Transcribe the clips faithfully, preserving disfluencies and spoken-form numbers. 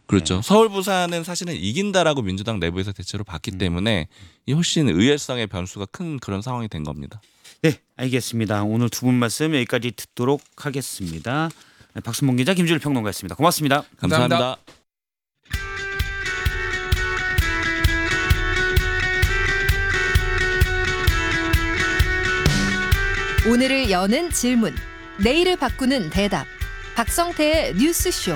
그렇죠. 네. 서울 부산은 사실은 이긴다라고 민주당 내부에서 대체로 봤기 음. 때문에 이 훨씬 의외성의 변수가 큰 그런 상황이 된 겁니다. 네, 알겠습니다. 오늘 두 분 말씀 여기까지 듣도록 하겠습니다. 박순봉 기자, 김주일 평론가였습니다. 고맙습니다. 감사합니다. 감사합니다. 오늘을 여는 질문, 내일을 바꾸는 대답. 박성태의 뉴스쇼.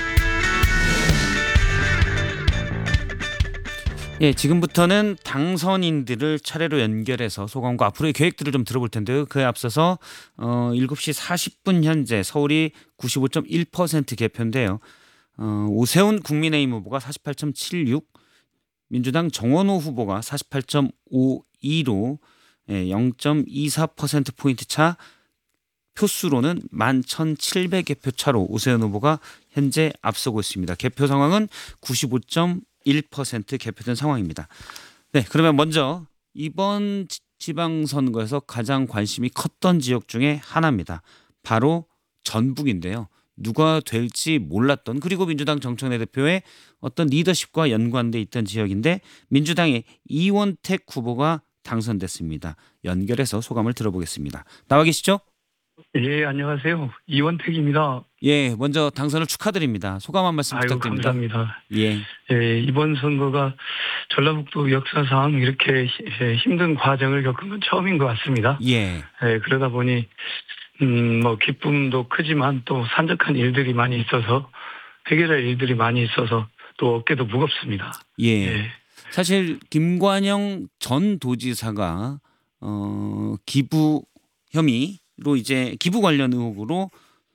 예, 지금부터는 당선인들을 차례로 연결해서 소감과 앞으로의 계획들을 좀 들어볼 텐데요. 그에 앞서서 어, 일곱 시 사십 분 현재 서울이 구십오 점 일 퍼센트 개표인데요. 어, 오세훈 국민의힘 후보가 사십팔 점 칠육, 민주당 정원호 후보가 사십팔 점 오이로 예, 영 점 이사 퍼센트포인트 차, 표수로는 만 천칠백 개 표 차로 오세훈 후보가 현재 앞서고 있습니다. 개표 상황은 구십오 점 일 퍼센트 개표된 상황입니다. 네, 그러면 먼저 이번 지방선거에서 가장 관심이 컸던 지역 중에 하나입니다. 바로 전북인데요. 누가 될지 몰랐던, 그리고 민주당 정청래 대표의 어떤 리더십과 연관돼 있던 지역인데 민주당의 이원택 후보가 당선됐습니다. 연결해서 소감을 들어보겠습니다. 나와 계시죠? 예, 안녕하세요. 이원택입니다. 예, 먼저 당선을 축하드립니다. 소감 한 말씀 아유, 부탁드립니다. 감사합니다. 예, 예, 이번 선거가 전라북도 역사상 이렇게 히- 힘든 과정을 겪은 건 처음인 것 같습니다. 예, 예, 그러다 보니 음, 뭐 기쁨도 크지만 또 산적한 일들이 많이 있어서 해결할 일들이 많이 있어서 또 어깨도 무겁습니다. 예. 예. 사실 김관영 전 도지사가 어, 기부 혐의로 이제 기부 관련 의혹으로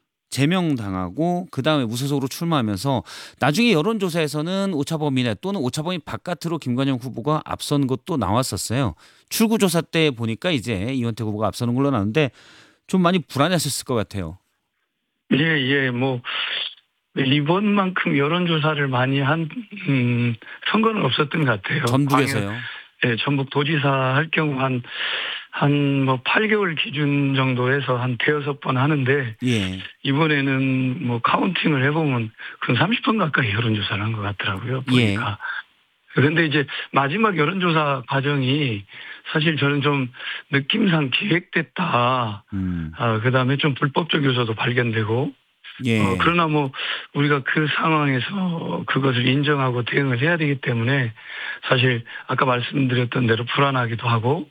제명당하고 그 다음에 무소속으로 출마하면서 나중에 여론조사에서는 오차범위 내 또는 오차범위 바깥으로 김관영 후보가 앞선 것도 나왔었어요. 출구조사 때 보니까 이제 이원택 후보가 앞서는 걸로 나왔는데 좀 많이 불안했을 것 같아요. 예, 예, 뭐 이번만큼 여론조사를 많이 한 음, 선거는 없었던 것 같아요. 전북에서요. 예, 전북 도지사 할 경우 한, 한 뭐 팔 개월 기준 정도에서 한 대여섯 번 하는데, 예, 이번에는 뭐 카운팅을 해보면 근 삼십 번 가까이 여론조사를 한 것 같더라고요. 예. 보니까. 그런데 이제 마지막 여론조사 과정이 사실 저는 좀 느낌상 기획됐다. 음, 아, 그 다음에 좀 불법적 요소도 발견되고, 예, 어, 그러나 뭐 우리가 그 상황에서 그것을 인정하고 대응을 해야 되기 때문에 사실 아까 말씀드렸던 대로 불안하기도 하고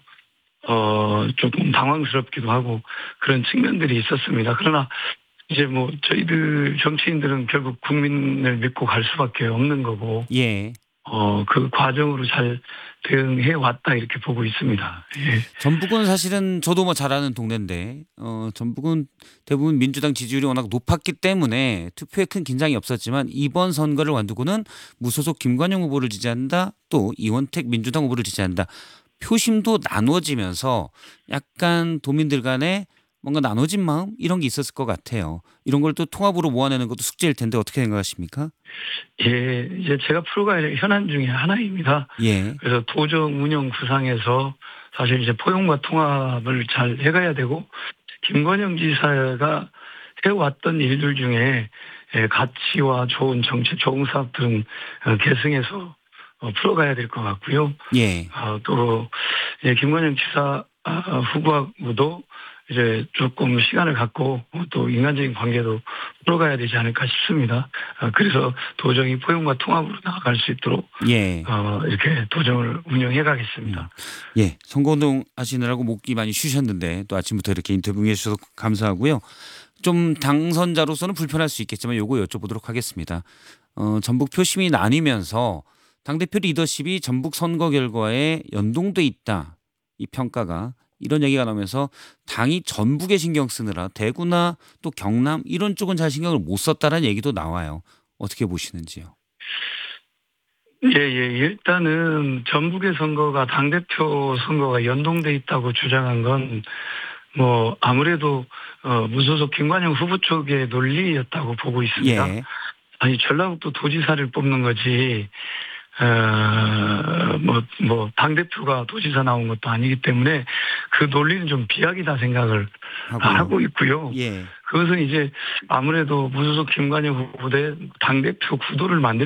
어 조금 당황스럽기도 하고 그런 측면들이 있었습니다. 그러나 이제 뭐 저희들 정치인들은 결국 국민을 믿고 갈 수밖에 없는 거고 예. 어 그 과정으로 잘 대응해 왔다 이렇게 보고 있습니다. 예. 전북은 사실은 저도 뭐 잘 아는 동네인데 어, 전북은 대부분 민주당 지지율이 워낙 높았기 때문에 투표에 큰 긴장이 없었지만 이번 선거를 완두고는 무소속 김관영 후보를 지지한다, 또 이원택 민주당 후보를 지지한다. 표심도 나눠지면서 약간 도민들 간에 뭔가 나눠진 마음 이런 게 있었을 것 같아요. 이런 걸 또 통합으로 모아내는 것도 숙제일 텐데 어떻게 생각하십니까? 예, 이제 제가 풀어가야 할 현안 중에 하나입니다. 예, 그래서 도정 운영 구상에서 사실 이제 포용과 통합을 잘 해가야 되고, 김관영 지사가 해왔던 일들 중에 예, 가치와 좋은 정책, 좋은 사업들은 어, 계승해서 어, 풀어가야 될 것 같고요. 예, 어, 또 예, 김관영 지사 아, 후보하고도 이제 조금 시간을 갖고 또 인간적인 관계도 풀어가야 되지 않을까 싶습니다. 어, 그래서 도정이 포용과 통합으로 나아갈 수 있도록 예. 어, 이렇게 도정을 운영해 가겠습니다. 예, 선거운동 하시느라고 목이 많이 쉬셨는데 또 아침부터 이렇게 인터뷰해 주셔서 감사하고요. 좀 당선자로서는 불편할 수 있겠지만 요거 여쭤보도록 하겠습니다. 어, 전북 표심이 나뉘면서 당대표 리더십이 전북 선거 결과에 연동돼 있다, 이 평가가, 이런 얘기가 나오면서 당이 전북에 신경 쓰느라 대구나 또 경남 이런 쪽은 잘 신경을 못 썼다는 얘기도 나와요. 어떻게 보시는지요? 예, 예. 일단은 전북의 선거가 당대표 선거가 연동돼 있다고 주장한 건 뭐 아무래도 어, 무소속 김관영 후보 쪽의 논리였다고 보고 있습니다. 예, 아니 전라북도 도지사를 뽑는 거지 어, 뭐, 뭐, 당대표가 도지사 나온 것도 아니기 때문에 그 논리는 좀 비약이다 생각을 하고요. 하고 있고요. 예. 그것은 이제 아무래도 무소속 김관영 후보대 당대표 구도를 만들